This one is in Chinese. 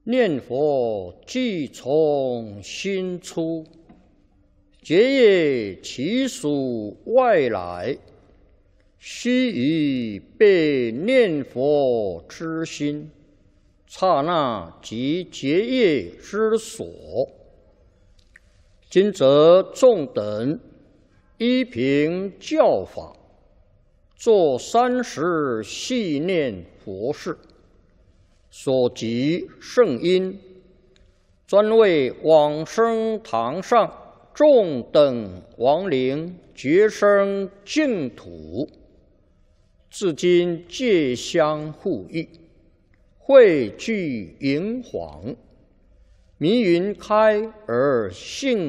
念佛即从心出，结业其属外来，须臾被念佛之心，刹那即结业之所。今则众等依凭教法，作30系念佛事，所集圣因，专为往生堂上众等亡灵觉生净土，至今皆相互益，汇聚银黄，迷云开而性